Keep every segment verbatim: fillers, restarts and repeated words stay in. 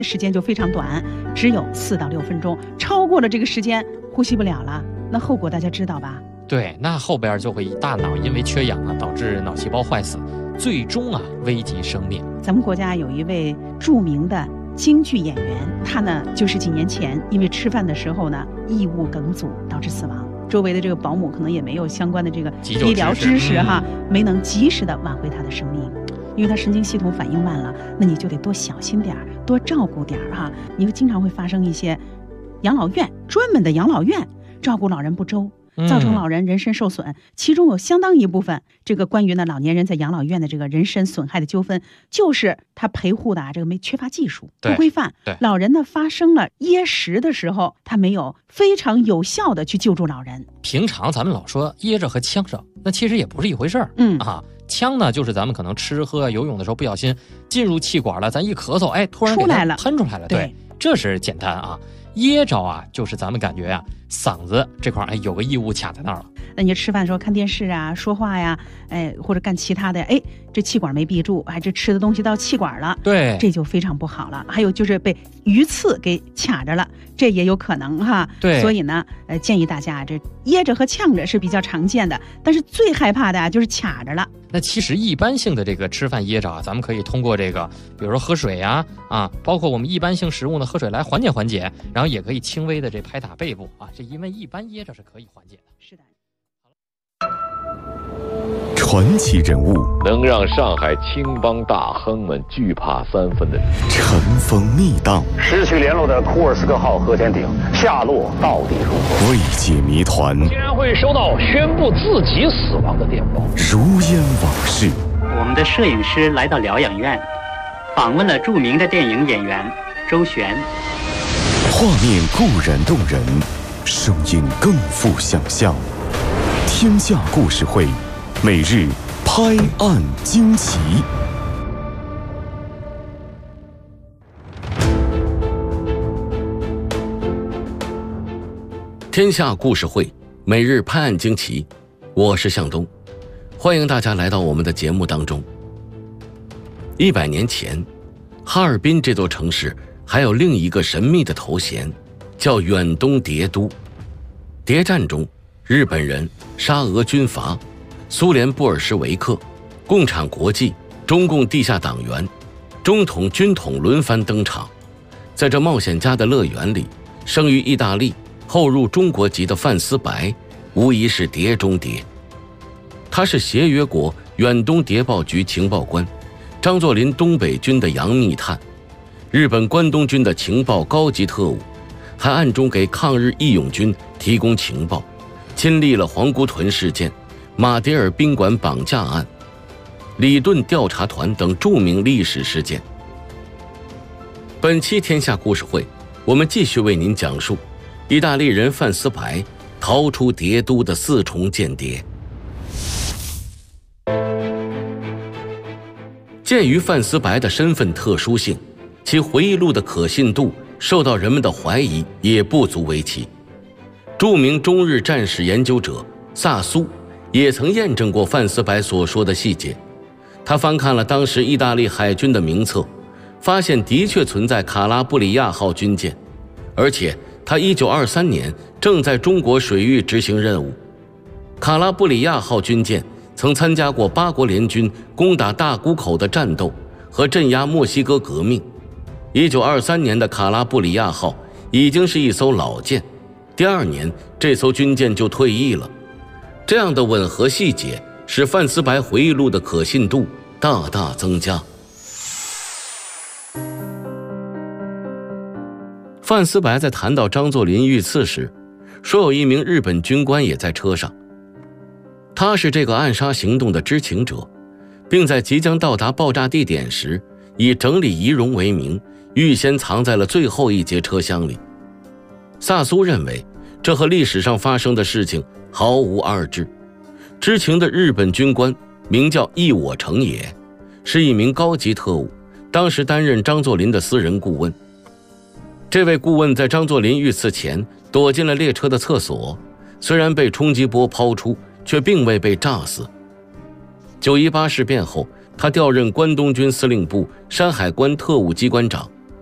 时间就非常短，只有四到六分钟，超过了这个时间呼吸不了了，那后果大家知道吧？ 对，那后边就会大脑因为缺氧啊，导致脑细胞坏死，最终啊危及生命。 咱们国家有一位著名的京剧演员，他呢就是几年前因为吃饭的时候呢异物梗阻导致死亡，周围的这个保姆可能也没有相关的这个医疗知识哈、嗯，没能及时的挽回他的生命。因为他神经系统反应慢了，那你就得多小心点儿，多照顾点儿哈。你会经常会发生一些养老院专门的养老院照顾老人不周，造成老人人身受损、嗯、其中有相当一部分这个关于呢老年人在养老院的这个人身损害的纠纷，就是他陪护的、啊、这个没缺乏技术不规范，老人呢发生了噎食的时候，他没有非常有效的去救助老人。 平常咱们老说噎着和呛着，那其实也不是一回事儿。嗯啊，呛呢就是咱们可能吃喝游泳的时候不小心进入气管了，咱一咳嗽，哎，突然给它喷出来了， 对, 对，这是简单啊。噎着啊，就是咱们感觉啊，嗓子这块哎有个异物卡在那儿了。 那你吃饭的时候看电视啊、说话呀，哎，或者干其他的，哎，这气管没闭住，哎，这吃的东西到气管了， 对， 这就非常不好了。还有就是被鱼刺给卡着了，这也有可能哈。 对， 所以呢，呃，建议大家这噎着和呛着是比较常见的，但是最害怕的啊就是卡着了。 那其实一般性的这个吃饭噎着啊，咱们可以通过这个，比如说喝水呀、啊，啊，包括我们一般性食物呢，喝水来缓解缓解，然后也可以轻微的这拍打背部啊，这因为一般噎着是可以缓解的。 是的。 传奇人物， 能让上海青帮大亨们惧怕三分的人。 尘封密档， 失去联络的库尔斯克号核潜艇下落到底如何？ 未解谜团， 竟然会收到宣布自己死亡的电报。 如烟往事。 我们的摄影师来到疗养院，访问了著名的电影演员周璇。 画面固然动人，声音更富想象。天下故事会，每日拍案惊奇。 天下故事会，每日拍案惊奇，我是向东，欢迎大家来到我们的节目当中。一百年前，哈尔滨这座城市还有另一个神秘的头衔，叫远东谍都。谍战中，日本人、沙俄军阀、苏联布尔什维克、共产国际、中共地下党员、中统军统轮番登场。在这冒险家的乐园里，生于意大利后入中国籍的范思白无疑是谍中谍。他是协约国远东谍报局情报官，张作霖东北军的洋密探，日本关东军的情报高级特务，还暗中给抗日义勇军提供情报，亲历了黄姑屯事件、马迭尔宾馆绑架案、里顿调查团等著名历史事件。本期天下故事会，我们继续为您讲述意大利人范思白逃出谍都的四重间谍。鉴于范思白的身份特殊性，其回忆录的可信度受到人们的怀疑也不足为奇。著名中日战史研究者萨苏也曾验证过范思白所说的细节。他翻看了当时意大利海军的名册，发现的确存在卡拉布里亚号军舰，而且他一九二三年正在中国水域执行任务。卡拉布里亚号军舰曾参加过八国联军攻打大沽口的战斗和镇压墨西哥革命。一九二三年的卡拉布里亚号已经是一艘老舰，第二年这艘军舰就退役了。这样的吻合细节使范思白回忆录的可信度大大增加。范思白在谈到张作霖遇刺时，说有一名日本军官也在车上，他是这个暗杀行动的知情者，并在即将到达爆炸地点时，以整理仪容为名，预先藏在了最后一节车厢里。萨苏认为，这和历史上发生的事情毫无二致。知情的日本军官名叫义我成也，是一名高级特务，当时担任张作霖的私人顾问。这位顾问在张作霖遇刺前躲进了列车的厕所，虽然被冲击波抛出，却并未被炸死。九一八事变后，他调任关东军司令部山海关特务机关长，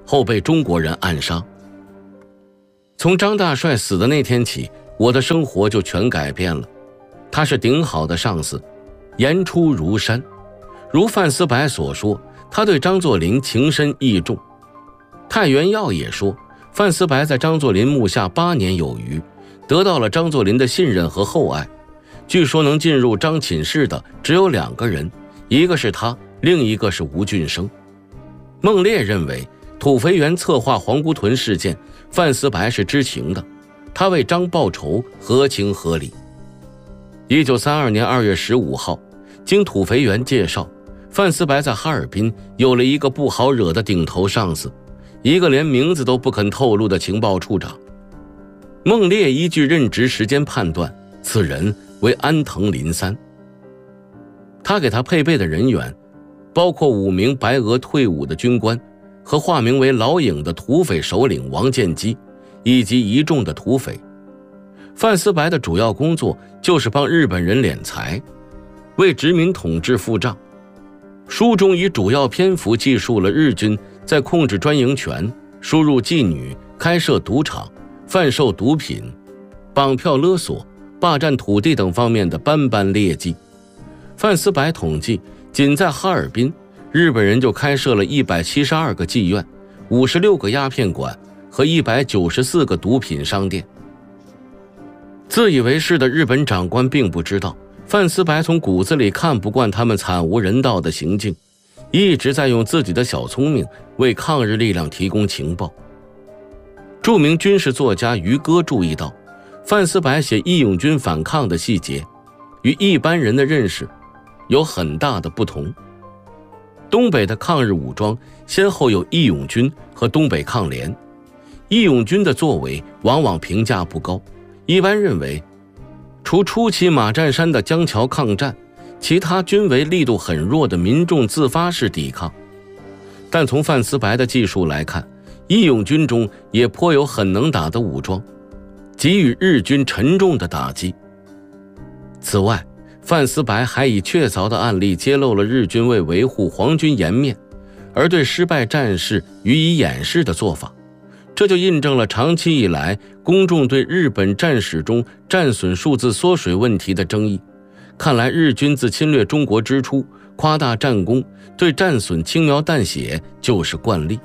后被中国人暗杀。从张大帅死的那天起，我的生活就全改变了。他是顶好的上司，言出如山。如范思白所说，他对张作霖情深义重。太原耀也说，范思白在张作霖幕下八年有余，得到了张作霖的信任和厚爱。据说能进入张寝室的只有两个人，一个是他，另一个是吴俊升。孟烈认为土肥原策划黄姑屯事件，范思白是知情的，他为张报仇合情合理。一九三二年二月十五号，经土肥原介绍，范思白在哈尔滨有了一个不好惹的顶头上司，一个连名字都不肯透露的情报处长。孟烈依据任职时间判断，此人为安藤林三。他给他配备的人员包括五名白俄退伍的军官和化名为老影的土匪首领王建基，以及一众的土匪。范思白的主要工作就是帮日本人敛财，为殖民统治付账。书中以主要篇幅记述了日军在控制专营权、输入妓女、开设赌场、贩售毒品、绑票勒索、霸占土地等方面的斑斑劣迹。范思白统计，仅在哈尔滨，日本人就开设了一百七十二个妓院、五十六个鸦片馆和一百九十四个毒品商店。自以为是的日本长官并不知道，范思白从骨子里看不惯他们惨无人道的行径，一直在用自己的小聪明为抗日力量提供情报。著名军事作家于歌注意到，范思白写义勇军反抗的细节与一般人的认识有很大的不同。东北的抗日武装先后有义勇军和东北抗联，义勇军的作为往往评价不高，一般认为除初期马占山的江桥抗战，其他均为力度很弱的民众自发式抵抗。但从范思白的技术来看，义勇军中也颇有很能打的武装，给予日军沉重的打击。此外，范思白还以确凿的案例揭露了日军为维护皇军颜面而对失败战事予以掩饰的做法，这就印证了长期以来公众对日本战史中战损数字缩水问题的争议。看来日军自侵略中国之初，夸大战功，对战损轻描淡写就是惯例。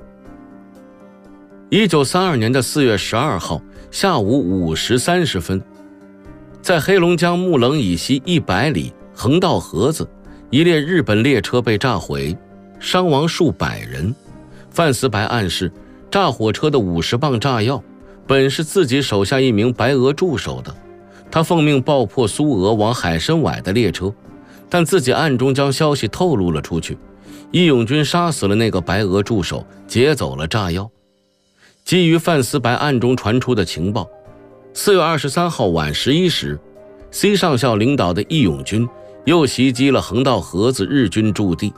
一九三二年的四月十二号下午五时三十分，在黑龙江木棱以西一百里横道河子，一列日本列车被炸毁，伤亡数百人。范思白暗示，炸火车的五十磅炸药本是自己手下一名白俄助手的，他奉命爆破苏俄往海参崴的列车，但自己暗中将消息透露了出去，义勇军杀死了那个白俄助手，劫走了炸药。基于范思白暗中传出的情报，四月二十三号晚十一时 C 上校领导的义勇军又袭击了横道河子日军驻地。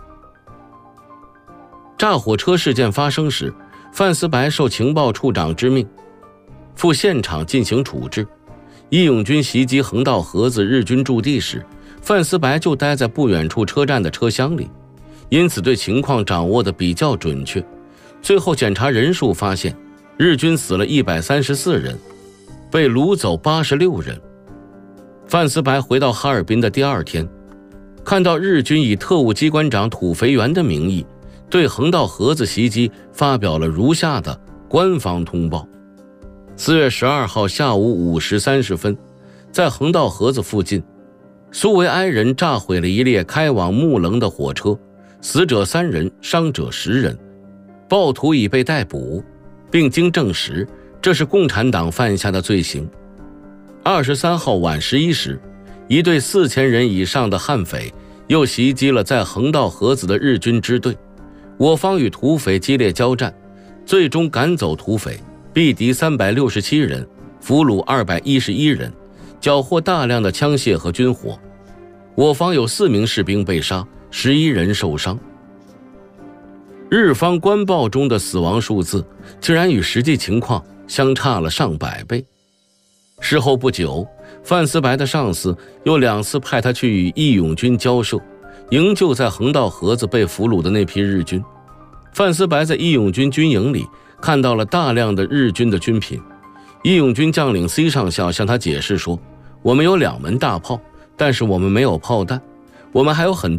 炸火车事件发生时，范思白受情报处长之命赴现场进行处置。义勇军袭击横道河子日军驻地时，范思白就待在不远处车站的车厢里，因此对情况掌握得比较准确。最后检查人数发现，日军死了一百三十四人，被掳走八十六人。范思白回到哈尔滨的第二天，看到日军以特务机关长土肥原的名义对横道河子袭击发表了如下的官方通报。四月十二号下午五时三十分，在横道河子附近，苏维埃人炸毁了一列开往木棱的火车，死者三人，伤者十人，暴徒已被逮捕，并经证实这是共产党犯下的罪行。二十三号晚十一时，一队四千人以上的悍匪又袭击了在横道河子的日军支队，我方与土匪激烈交战，最终赶走土匪，毙敌三百六十七人，俘虏二百一十一人，缴获大量的枪械和军火。我方有四名士兵被杀，十一人受伤。日方官报中的死亡数字竟然与实际情况相差了上百倍。事后不久，范思白的上司又两次派他去与义勇军交涉，营救在横道河子被俘虏的那批日军。 范思白在义勇军军营里看到了大量的日军的军品。义勇军将领 C 上校向他解释说，我们有两门大炮，但是我们没有炮弹，我们还有很